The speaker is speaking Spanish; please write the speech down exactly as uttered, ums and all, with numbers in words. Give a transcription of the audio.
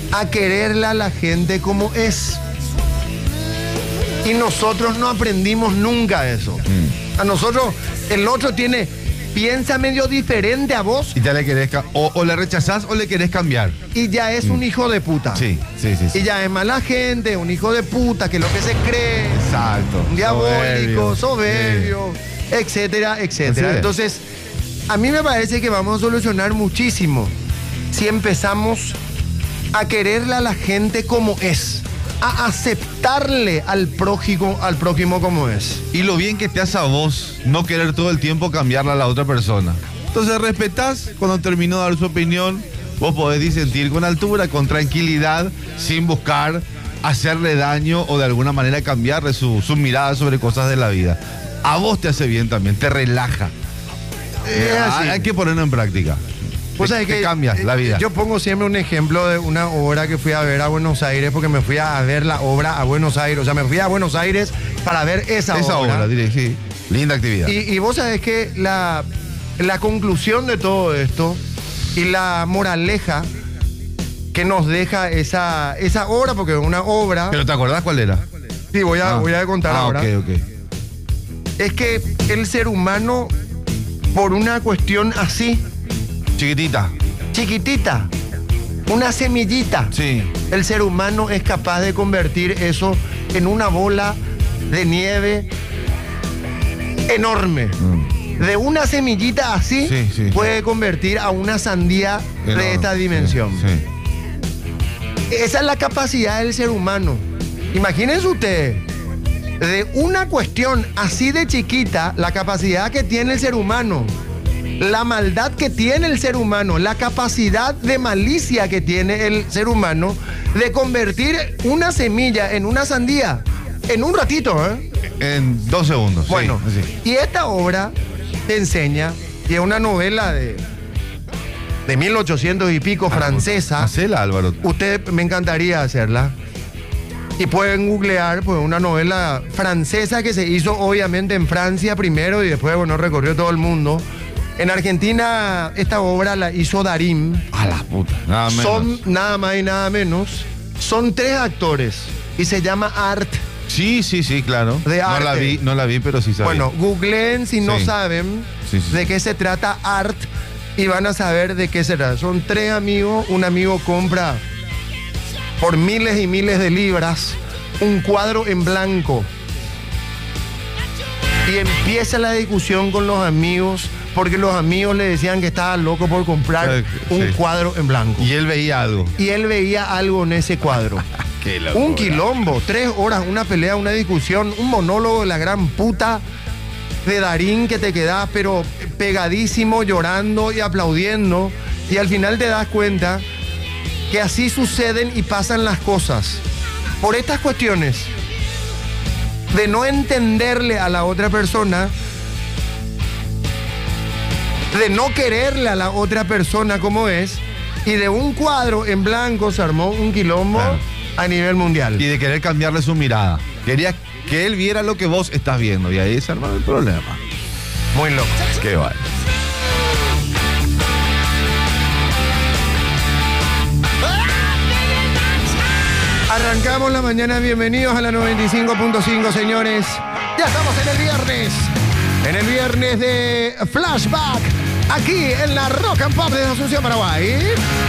a quererla a la gente como es. Y nosotros no aprendimos nunca eso. Mm. A nosotros, el otro tiene, piensa medio diferente a vos. Y ya le querés, o, o le rechazás o le querés cambiar. Y ya es mm. un hijo de puta. Sí, sí, sí, sí. Y ya es mala gente, un hijo de puta, que es lo que se cree. Exacto. Un diabólico, soberbio, soberbio sí. etcétera, etcétera. Entonces, a mí me parece que vamos a solucionar muchísimo si empezamos a quererle a la gente como es, a aceptarle al prójimo, al prójimo como es. Y lo bien que te hace a vos no querer todo el tiempo cambiarla a la otra persona. Entonces respetás, cuando terminó de dar su opinión, vos podés disentir con altura, con tranquilidad, sin buscar hacerle daño o de alguna manera cambiarle su, su mirada sobre cosas de la vida. A vos te hace bien también, te relaja. Eh, hay, hay que ponerlo en práctica. Pues te, que te cambias la vida. Yo pongo siempre un ejemplo de una obra que fui a ver a Buenos Aires, porque me fui a ver la obra a Buenos Aires. O sea, me fui a Buenos Aires para ver esa, esa obra. Esa obra, diré, sí. Linda actividad. Y, y vos sabés que la, la conclusión de todo esto y la moraleja que nos deja esa, esa obra, porque es una obra... ¿Pero te acordás cuál era? Sí, voy a, ah. voy a contar ah, ahora. ok, ok. Es que el ser humano, por una cuestión así... Chiquitita. Chiquitita. Una semillita. Sí. El ser humano es capaz de convertir eso en una bola de nieve enorme. Mm. De una semillita así, sí, sí, puede sí. convertir a una sandía enorme, de esta dimensión. Sí, sí. Esa es la capacidad del ser humano. Imagínense ustedes, de una cuestión así de chiquita, la capacidad que tiene el ser humano, la maldad que tiene el ser humano, la capacidad de malicia que tiene el ser humano de convertir una semilla en una sandía en un ratito, ¿eh? En dos segundos. Bueno, sí, sí. Y esta obra te enseña, y es una novela de, de mil ochocientos y pico, ah, francesa. Hacela, Álvaro. Usted, me encantaría hacerla. Y pueden googlear, pues, una novela francesa que se hizo obviamente en Francia primero y después, bueno, recorrió todo el mundo. En Argentina esta obra la hizo Darín. A la puta. Nada menos. Son nada más y nada menos. Son tres actores y se llama Art. Sí, sí, sí, claro. De no arte. la vi, no la vi, pero sí sabía. Bueno, googleen si sí. no saben sí, sí. de qué se trata Art y van a saber de qué se trata. Son tres amigos. Un amigo compra por miles y miles de libras un cuadro en blanco y empieza la discusión con los amigos porque los amigos le decían que estaba loco por comprar sí. un cuadro en blanco. Y él veía algo. Y él veía algo en ese cuadro. Qué un quilombo, tres horas, una pelea, una discusión, un monólogo de la gran puta de Darín que te quedás pero pegadísimo, llorando y aplaudiendo. Y al final te das cuenta que así suceden y pasan las cosas. Por estas cuestiones de no entenderle a la otra persona, de no quererle a la otra persona como es, y de un cuadro en blanco se armó un quilombo claro. a nivel mundial. Y de querer cambiarle su mirada. Quería que él viera lo que vos estás viendo y ahí se armó el problema. Muy loco. Qué vale. Arrancamos la mañana, bienvenidos a la noventa y cinco punto cinco, señores. Ya estamos en el viernes. En el viernes de Flashback, aquí en la Rock and Pop de Asunción, Paraguay.